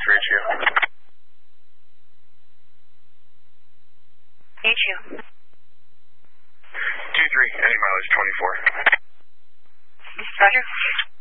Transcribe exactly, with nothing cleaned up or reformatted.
reach you. Reach you. two three, any mileage twenty-four. Roger.